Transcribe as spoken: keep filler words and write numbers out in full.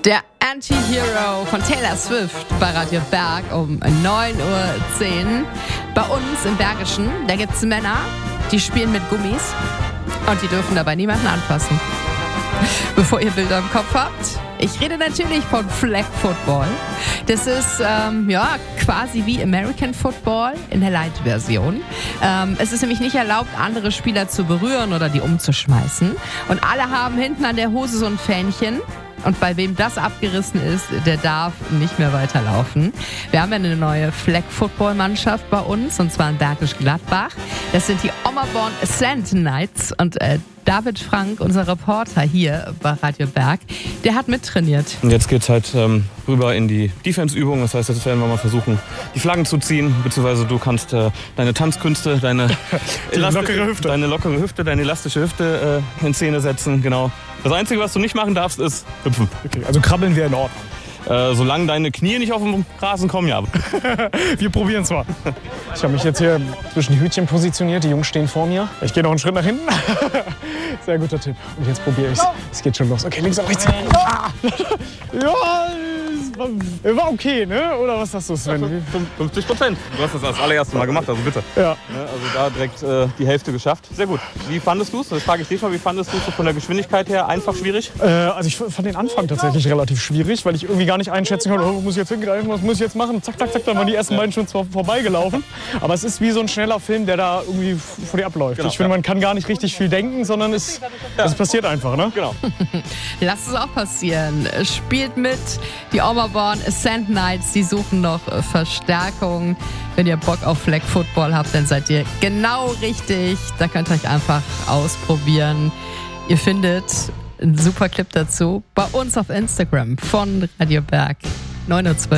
Der Anti-Hero von Taylor Swift bei Radio Berg um neun Uhr zehn. Bei uns im Bergischen, da gibt es Männer, die spielen mit Gummis und die dürfen dabei niemanden anfassen. Bevor ihr Bilder im Kopf habt, ich rede natürlich von Flag Football. Das ist ähm, ja quasi wie American Football in der Light-Version. Ähm, es ist nämlich nicht erlaubt, andere Spieler zu berühren oder die umzuschmeißen. Und alle haben hinten an der Hose so ein Fähnchen. Und bei wem das abgerissen ist, der darf nicht mehr weiterlaufen. Wir haben ja eine neue Flag-Football-Mannschaft bei uns, und zwar in Bergisch Gladbach. Das sind die Ommerborn Ascent Knights. Und äh, David Frank, unser Reporter hier bei Radio Berg, der hat mittrainiert. Und jetzt geht's halt ähm, rüber in die Defense-Übung. Das heißt, jetzt werden wir mal versuchen, die Flaggen zu ziehen. Beziehungsweise du kannst äh, deine Tanzkünste, deine, lockere Hüfte. deine lockere Hüfte, deine elastische Hüfte äh, in Szene setzen. Genau. Das Einzige, was du nicht machen darfst, ist hüpfen. Okay, also krabbeln wir in Ordnung. Äh, solange deine Knie nicht auf dem Rasen kommen, ja. Wir probieren es mal. Ich habe mich jetzt hier zwischen die Hütchen positioniert. Die Jungs stehen vor mir. Ich gehe noch einen Schritt nach hinten. Sehr guter Tipp. Und jetzt probiere ich es. Es geht schon los. Okay, links und rechts. Ah. Ja, war, war okay, ne? Oder was sagst du, Sven? fünfzig Prozent. Du hast das das allererste Mal gemacht, also bitte. Ja. Also da direkt äh, die Hälfte geschafft. Sehr gut. Wie fandest du es? Das frage ich dich mal. Wie fandest du es von der Geschwindigkeit her? Einfach schwierig? Äh, also ich fand den Anfang tatsächlich relativ schwierig, weil ich irgendwie gar nicht einschätzen konnte, oh, wo muss ich jetzt hingreifen, was muss ich jetzt machen? Zack, zack, zack, dann waren die ersten beiden schon zwar vorbeigelaufen. Aber es ist wie so ein schneller Film, der da irgendwie vor dir abläuft. Genau, ich finde, ja. man kann gar nicht richtig viel denken, sondern es, Ja. es passiert einfach, ne? Genau. Lasst es auch passieren. Spielt mit. Die Ommerborn Ascent Knights, die suchen noch Verstärkung. Wenn ihr Bock auf Flag Football habt, dann seid ihr genau richtig. Da könnt ihr euch einfach ausprobieren. Ihr findet einen super Clip dazu bei uns auf Instagram von Radio Berg neun Uhr zwölf.